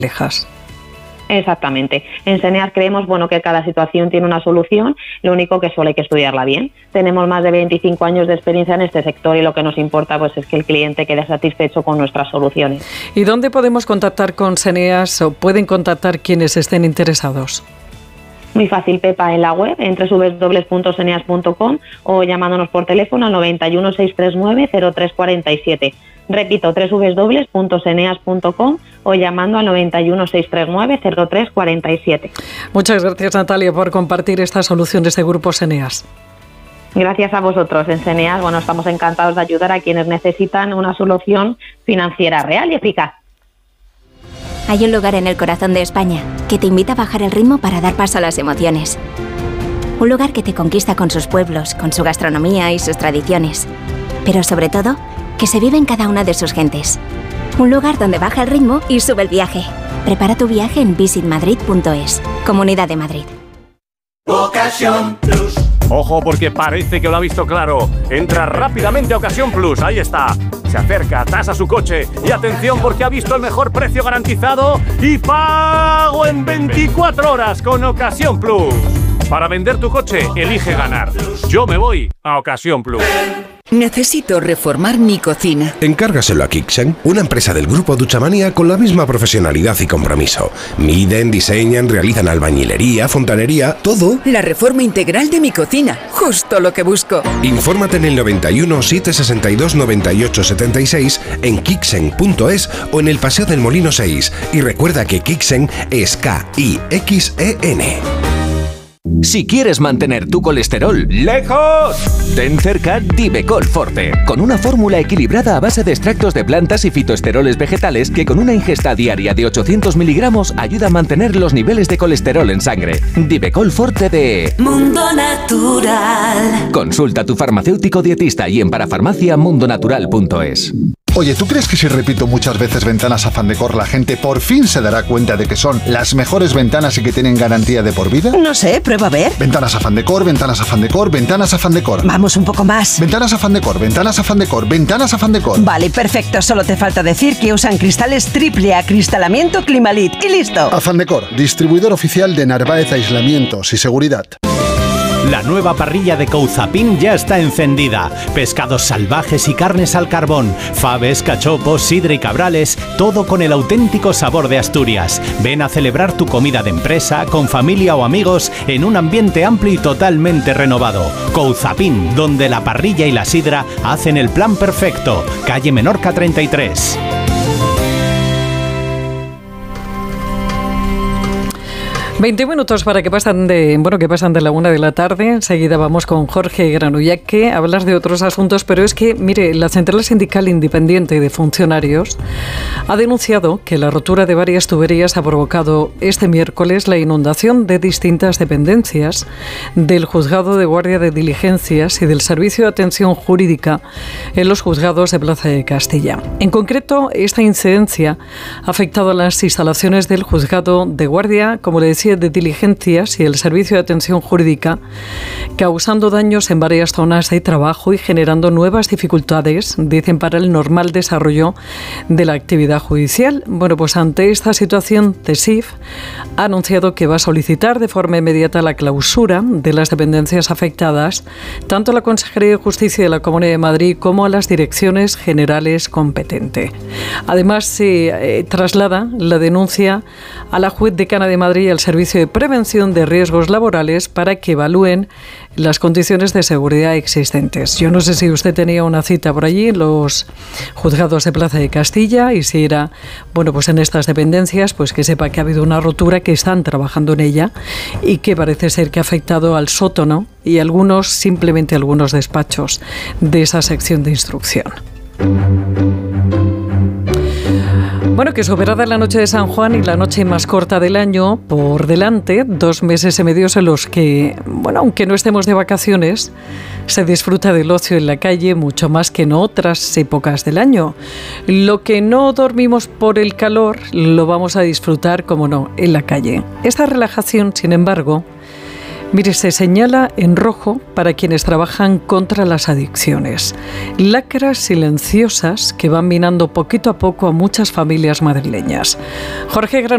complejas. Exactamente. En Seneas creemos que cada situación tiene una solución, lo único que solo hay que estudiarla bien. Tenemos más de 25 años de experiencia en este sector y lo que nos importa es que el cliente quede satisfecho con nuestras soluciones. ¿Y dónde podemos contactar con Seneas o pueden contactar quienes estén interesados? Muy fácil, Pepa, en la web, en www.seneas.com o llamándonos por teléfono al 91 639 0347. Repito, www.seneas.com o llamando al 91 639 0347. Muchas gracias, Natalia, por compartir estas soluciones de Grupo Seneas. Gracias a vosotros. En Seneas, estamos encantados de ayudar a quienes necesitan una solución financiera real y eficaz. Hay un lugar en el corazón de España que te invita a bajar el ritmo para dar paso a las emociones. Un lugar que te conquista con sus pueblos, con su gastronomía y sus tradiciones. Pero sobre todo, que se vive en cada una de sus gentes. Un lugar donde baja el ritmo y sube el viaje. Prepara tu viaje en visitmadrid.es. Comunidad de Madrid. Ocasión Plus. Ojo, porque parece que lo ha visto claro. Entra rápidamente a Ocasión Plus. Ahí está. Se acerca, tasa su coche. Y atención, porque ha visto el mejor precio garantizado y pago en 24 horas con Ocasión Plus. Para vender tu coche, elige ganar. Yo me voy a Ocasión Plus. Necesito reformar mi cocina. Encárgaselo a Kixen, una empresa del grupo Duchamanía con la misma profesionalidad y compromiso. Miden, diseñan, realizan albañilería, fontanería, todo. La reforma integral de mi cocina, justo lo que busco. Infórmate en el 91 762 98 76 en kixen.es o en el Paseo del Molino 6. Y recuerda que Kixen es K-I-X-E-N. Si quieres mantener tu colesterol lejos, ten cerca Divecol Forte, con una fórmula equilibrada a base de extractos de plantas y fitoesteroles vegetales que con una ingesta diaria de 800 miligramos ayuda a mantener los niveles de colesterol en sangre. Divecol Forte de Mundo Natural. Consulta a tu farmacéutico dietista y en parafarmaciamundonatural.es. Oye, ¿tú crees que si repito muchas veces Ventanas Afán Decor la gente por fin se dará cuenta de que son las mejores ventanas y que tienen garantía de por vida? No sé, prueba a ver. Ventanas Afán Decor, Ventanas Afán Decor, Ventanas Afán Decor. Vamos un poco más. Ventanas Afán Decor, Ventanas Afán Decor, Ventanas Afán Decor. Vale, perfecto. Solo te falta decir que usan cristales triple acristalamiento Climalit y listo. Afán Decor, distribuidor oficial de Narváez Aislamientos y Seguridad. La nueva parrilla de Couzapin ya está encendida. Pescados salvajes y carnes al carbón, faves, cachopos, sidra y cabrales, todo con el auténtico sabor de Asturias. Ven a celebrar tu comida de empresa, con familia o amigos, en un ambiente amplio y totalmente renovado. Couzapin, donde la parrilla y la sidra hacen el plan perfecto. Calle Menorca 33. ...20 minutos para que pasan de la 1 de la tarde. Enseguida vamos con Jorge Granullaque a hablar de otros asuntos, pero es que, mire, la Central Sindical Independiente de Funcionarios ha denunciado que la rotura de varias tuberías ha provocado este miércoles la inundación de distintas dependencias del Juzgado de Guardia de Diligencias y del Servicio de Atención Jurídica en los juzgados de Plaza de Castilla. En concreto, esta incidencia ha afectado a las instalaciones del Juzgado de Guardia, como le decía, de Diligencias y el Servicio de Atención Jurídica, causando daños en varias zonas de trabajo y generando nuevas dificultades, dicen, para el normal desarrollo de la actividad judicial. Bueno, pues ante esta situación, CESIF ha anunciado que va a solicitar de forma inmediata la clausura de las dependencias afectadas, tanto a la Consejería de Justicia de la Comunidad de Madrid como a las direcciones generales competentes. Además, se traslada la denuncia a la juez decana de Madrid y al Servicio de Prevención de Riesgos Laborales para que evalúen las condiciones de seguridad existentes. Yo no sé si usted tenía una cita por allí en los juzgados de Plaza de Castilla y si era, pues en estas dependencias, pues que sepa que ha habido una rotura, que están trabajando en ella y que parece ser que ha afectado al sótano y simplemente algunos despachos de esa sección de instrucción. Bueno, que superada la noche de San Juan y la noche más corta del año, por delante, 2 meses y medio en los que, aunque no estemos de vacaciones, se disfruta del ocio en la calle mucho más que en otras épocas del año. Lo que no dormimos por el calor, lo vamos a disfrutar, como no, en la calle. Esta relajación, sin embargo, mire, se señala en rojo para quienes trabajan contra las adicciones. Lacras silenciosas que van minando poquito a poco a muchas familias madrileñas. Jorge Gran